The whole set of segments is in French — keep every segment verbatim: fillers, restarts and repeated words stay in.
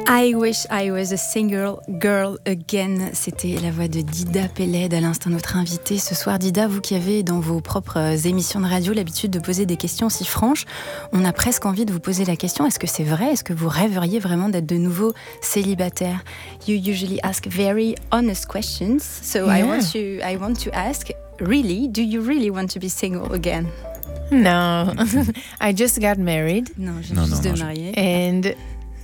I wish I was a single girl again. C'était la voix de Dida Peled, à l'instant notre invitée ce soir. Dida, vous qui avez dans vos propres émissions de radio l'habitude de poser des questions si franches, on a presque envie de vous poser la question, est-ce que c'est vrai? Est-ce que vous rêveriez vraiment d'être de nouveau célibataire? You usually ask very honest questions, so yeah. I want to, I want to ask, really, do you really want to be single again? No, I just got married. Non, j'ai non, juste non, de non, marier. And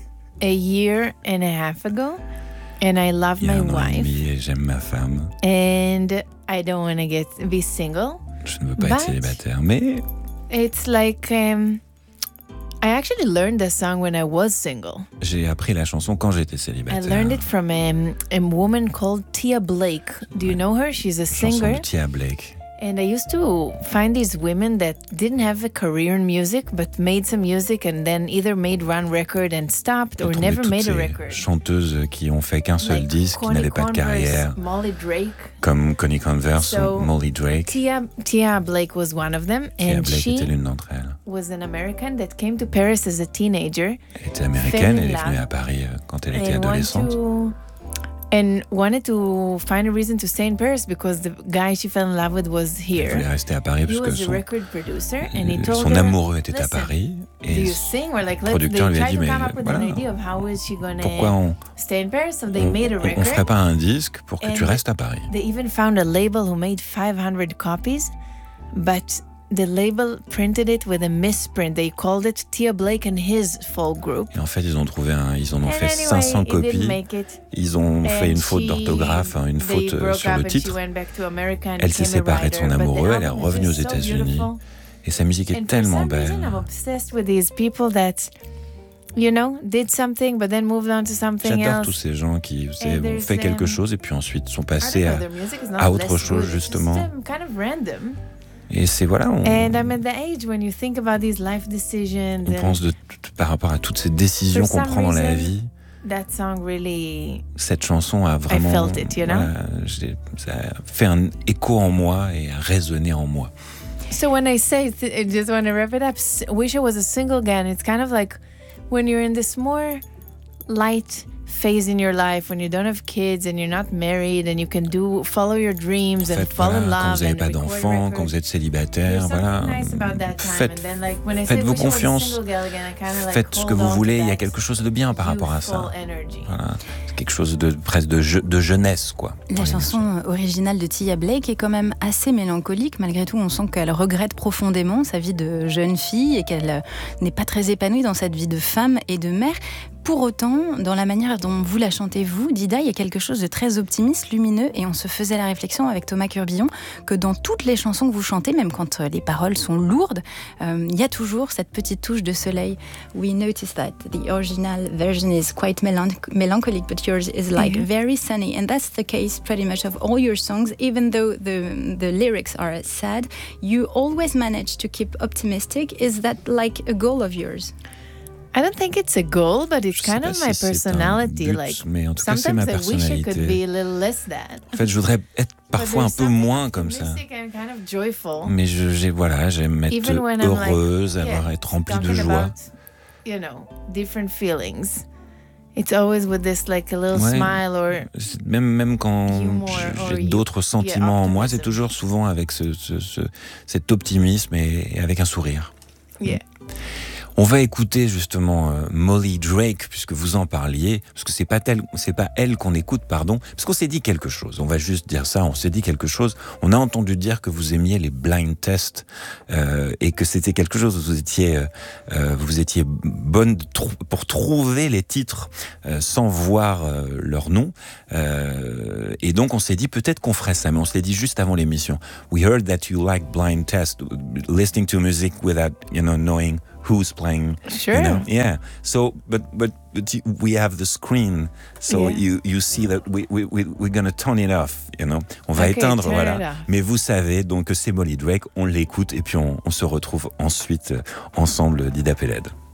a year and a half ago, and I love my wife. Et j'aime ma femme. And I don't want to get be single. Je ne veux pas But être célibataire, mais it's like um, I actually learned the song when I was single. j'ai appris la chanson quand j'étais célibataire. I learned it from a, a woman called Tia Blake. Do you know her? She's a Chanson singer. de Tia Blake. And I used to find these women that didn't have a career in music, but made some music and then either made one record and stopped or never made a record. Chanteuses qui ont fait qu'un seul Like disque, qui Connie n'avaient pas de Converse, carrière, Molly Drake. comme Connie Converse So, ou Molly Drake. Tia, Tia Blake was one of them, Tia and Blake she était l'une d'entre elles. was an American that came to Paris as a teenager. Elle était américaine, fell in elle est love, venue à Paris euh, quand elle était and want adolescente. to- And wanted to find a reason to stay in Paris because the guy she fell in love with was Elle here. voulait rester à Paris He parce que was a son, record producer, and he told son her, amoureux était à "Listen, Paris. do Et you sing? Or like, le let's, they producteur lui a tried dit, to mais come up with voilà, an idea of how is she gonna pourquoi on stay in Paris? So they on, made a on- on ferait record. pas un disque pour que And tu restes à Paris? They even found a label who made five hundred copies, but the label printed it with a misprint. They called it Tia Blake and his folk group. Et en fait, ils ont trouvé un, ils en ont And fait anyway, cinq cents it didn't copies. make it. Ils ont fait And une faute she- d'orthographe, hein, une they faute euh, broke sur up le and she titre. went back to America and Elle s'est became a séparée de son writer, but the amoureux, elle est album is revenue aux just so États-Unis. beautiful. Et sa musique est And for tellement some belle. reason, I'm obsessed with these people that, you know, did something but then moved on to something J'adore else. tous ces gens qui vous savez, And ont there's, fait quelque um, chose et puis ensuite sont I passés don't know, à... their music is not à autre less chose, good, it's justement. just, um, kind of random. Et c'est voilà, on, And I'm at the age when you think about these life decisions. on and pense de, par rapport à toutes ces décisions For qu'on some prend dans la reason, vie. That song really. Cette chanson a vraiment... felt it, you know? voilà, j'ai- ça a fait un écho en moi et a résonné en moi. So when I say, th- I just want to wrap it up, s- wish I was a single again. It's kind of like when you're in this more light phase in your life, when you don't have kids and you're not married and you can do follow your dreams En and fait, fall voilà, in quand love vous n'avez and pas record d'enfants, records. quand vous êtes There's célibataire, something voilà, nice about that time. faites, And then, like, when I faites said vos wish I was a confiances, single girl again, I kinda, like, faites ce que hold vous on to voulez, il y a that quelque chose de bien par rapport à ça. youthful energy. Voilà, c'est quelque chose de presque de, je- de jeunesse, quoi. La chanson originale de Tia Blake est quand même assez mélancolique. Malgré tout, on sent qu'elle regrette profondément sa vie de jeune fille et qu'elle euh, n'est pas très épanouie dans cette vie de femme et de mère. Pour autant, dans la manière dont vous la chantez, vous, Dida, il y a quelque chose de très optimiste, lumineux, et on se faisait la réflexion avec Thomas Curbillon que dans toutes les chansons que vous chantez, même quand euh, les paroles sont lourdes, euh, il y a toujours cette petite touche de soleil. We noticed that the original version is quite melan- melancholic, but yours is like Mhm. very sunny, and that's the case pretty much of all your songs. Even though the the lyrics are sad, you always manage to keep optimistic. Is that like a goal of yours? I don't think it's a goal, but it's Je sais kind pas of si my c'est un personality. but, Like mais en tout cas, c'est ma sometimes I wish I could personnalité. be a little less that. En fait, je voudrais être parfois un But peu there's moins something comme ça. optimistic and kind of joyful. Mais je, j'ai, voilà, j'aime être Even when I'm like, heureuse, yeah, avoir, être remplie de talking joie. about, you know, different feelings. It's always with this like a little Ouais. smile or C'est- Même, même quand Humor j'ai or d'autres yeah, sentiments en moi, c'est optimism. toujours souvent avec ce, ce- ce- cet optimisme et, et avec un sourire. yeah. On va écouter justement euh, Molly Drake, puisque vous en parliez, parce que c'est pas tel, c'est pas elle qu'on écoute, pardon, parce qu'on s'est dit quelque chose. On va juste dire ça. On s'est dit quelque chose. On a entendu dire que vous aimiez les blind tests euh, et que c'était quelque chose où vous étiez, euh, euh, vous étiez bonne tr- pour trouver les titres euh, sans voir euh, leur nom. Euh, et donc on s'est dit peut-être qu'on ferait ça, mais on se l'est dit juste avant l'émission. We heard that you like blind tests, listening to music without, you know, knowing who's playing. Sure. You know? Yeah. So, but but but you- we have the screen, so Yeah. you you see that we we we we're gonna turn it off. You know, on va Okay, éteindre, turn it voilà. off. Mais vous savez donc que c'est Molly Drake. On l'écoute et puis on, on se retrouve ensuite euh, ensemble, Dida Peled.